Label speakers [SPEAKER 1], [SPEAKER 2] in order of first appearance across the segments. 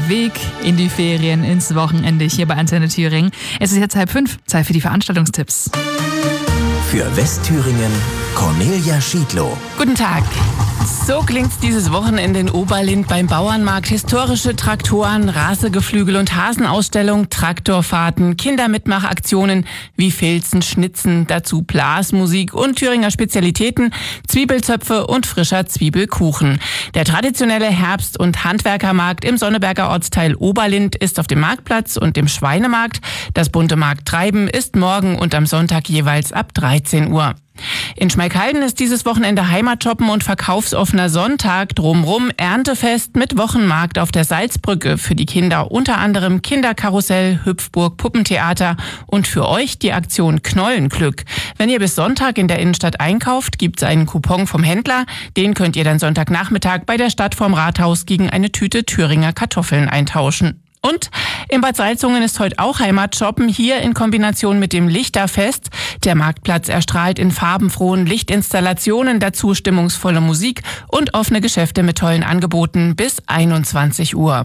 [SPEAKER 1] dem Weg in die Ferien, ins Wochenende hier bei Antenne Thüringen. Es ist jetzt 4:30, Zeit für die Veranstaltungstipps.
[SPEAKER 2] Für Westthüringen, Cornelia Schiedlow.
[SPEAKER 3] Guten Tag. So klingt's dieses Wochenende in Oberlind beim Bauernmarkt. Historische Traktoren, Rasegeflügel und Hasenausstellung, Traktorfahrten, Kindermitmachaktionen wie Filzen, Schnitzen, dazu Blasmusik und Thüringer Spezialitäten, Zwiebelzöpfe und frischer Zwiebelkuchen. Der traditionelle Herbst- und Handwerkermarkt im Sonneberger Ortsteil Oberlind ist auf dem Marktplatz und dem Schweinemarkt. Das bunte Markttreiben ist morgen und am Sonntag jeweils ab 13 Uhr. In Schmalkalden ist dieses Wochenende Heimatshoppen und verkaufsoffener Sonntag, drumrum Erntefest mit Wochenmarkt auf der Salzbrücke. Für die Kinder unter anderem Kinderkarussell, Hüpfburg, Puppentheater und für euch die Aktion Knollenglück. Wenn ihr bis Sonntag in der Innenstadt einkauft, gibt's einen Coupon vom Händler. Den könnt ihr dann Sonntagnachmittag bei der Stadt vorm Rathaus gegen eine Tüte Thüringer Kartoffeln eintauschen. Und in Bad Salzungen ist heute auch Heimatshoppen, hier in Kombination mit dem Lichterfest. Der Marktplatz erstrahlt in farbenfrohen Lichtinstallationen, dazu stimmungsvolle Musik und offene Geschäfte mit tollen Angeboten bis 21 Uhr.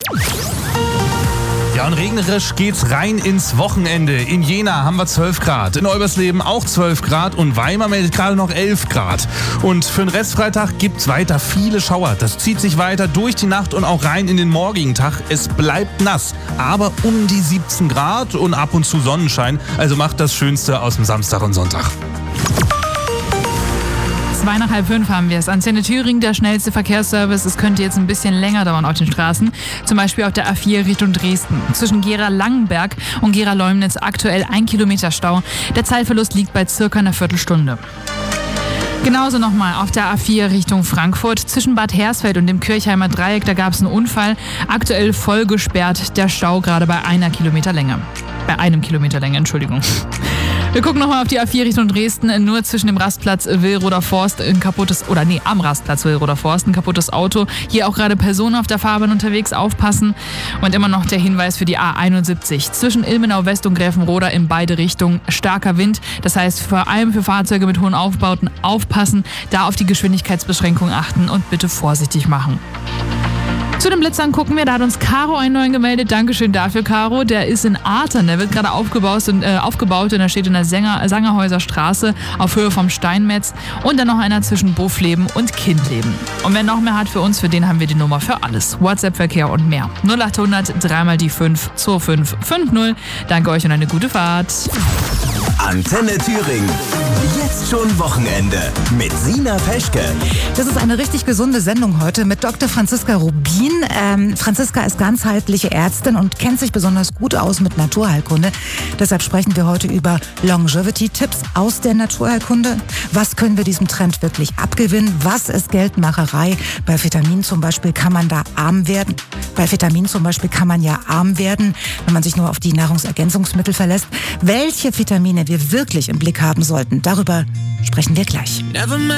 [SPEAKER 4] Ja, und regnerisch geht's rein ins Wochenende. In Jena haben wir 12 Grad, in Olbersleben auch 12 Grad und Weimar meldet gerade noch 11 Grad. Und für den Restfreitag gibt's weiter viele Schauer. Das zieht sich weiter durch die Nacht und auch rein in den morgigen Tag. Es bleibt nass, aber um die 17 Grad und ab und zu Sonnenschein. Also macht das Schönste aus dem Samstag und Sonntag.
[SPEAKER 1] 4:45 haben wir es. Antenne Thüringen, der schnellste Verkehrsservice. Es könnte jetzt ein bisschen länger dauern auf den Straßen. Zum Beispiel auf der A4 Richtung Dresden. Zwischen Gera-Langenberg und Gera-Leumnitz aktuell 1 Kilometer Stau. Der Zeitverlust liegt bei circa einer Viertelstunde. Genauso nochmal auf der A4 Richtung Frankfurt. Zwischen Bad Hersfeld und dem Kirchheimer Dreieck, da gab es einen Unfall. Aktuell voll gesperrt. Der Stau gerade bei 1 Kilometer Länge. Bei 1 Kilometer Länge, Entschuldigung. Wir gucken nochmal auf die A4 Richtung Dresden. Nur zwischen dem Rastplatz Willroder Forst am Rastplatz Willroder Forst ein kaputtes Auto. Hier auch gerade Personen auf der Fahrbahn unterwegs, aufpassen. Und immer noch der Hinweis für die A71. Zwischen Ilmenau West und Gräfenroda in beide Richtungen starker Wind. Das heißt, vor allem für Fahrzeuge mit hohen Aufbauten aufpassen, da auf die Geschwindigkeitsbeschränkung achten und bitte vorsichtig machen. Zu den Blitzern gucken wir, da hat uns Caro einen neuen gemeldet. Dankeschön dafür, Caro. Der ist in Artern, der wird gerade aufgebaut und der steht in der Sangerhäuser Straße auf Höhe vom Steinmetz. Und dann noch einer zwischen Buffleben und Kindleben. Und wer noch mehr hat für uns, für den haben wir die Nummer für alles. WhatsApp-Verkehr und mehr. 0800 3 die 5 2550. Danke euch und eine gute Fahrt.
[SPEAKER 2] Antenne Thüringen. Jetzt schon Wochenende mit Sina Peschke.
[SPEAKER 5] Das ist eine richtig gesunde Sendung heute mit Dr. Franziska Rubin. Franziska ist ganzheitliche Ärztin und kennt sich besonders gut aus mit Naturheilkunde. Deshalb sprechen wir heute über Longevity-Tipps aus der Naturheilkunde. Was können wir diesem Trend wirklich abgewinnen? Was ist Geldmacherei? Bei Vitaminen zum Beispiel kann man da arm werden. Bei Vitaminen zum Beispiel kann man ja arm werden, wenn man sich nur auf die Nahrungsergänzungsmittel verlässt. Welche Vitamine wir wirklich im Blick haben sollten, darüber sprechen wir gleich.